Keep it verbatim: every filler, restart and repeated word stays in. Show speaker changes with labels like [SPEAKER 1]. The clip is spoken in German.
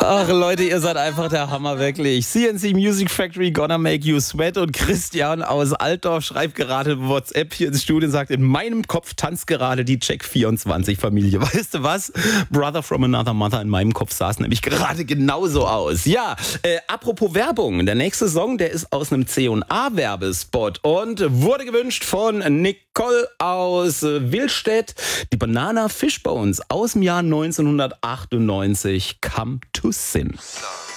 [SPEAKER 1] Ach Leute, ihr seid einfach der Hammer, wirklich. C N C Music Factory, Gonna Make You Sweat. Und Christian aus Altdorf schreibt gerade WhatsApp hier ins Studio und sagt, in meinem Kopf tanzt gerade die Check vierundzwanzig Familie. Weißt du was? Brother from Another Mother, in meinem Kopf sah es nämlich gerade genauso aus. Ja, äh, apropos Werbung. Der nächste Song, der ist aus einem C und A Werbespot und wurde gewünscht von Nicole aus Willstedt. Die Banana Fishbones aus dem Jahr neunzehnhundertachtundneunzig, Come to Sin.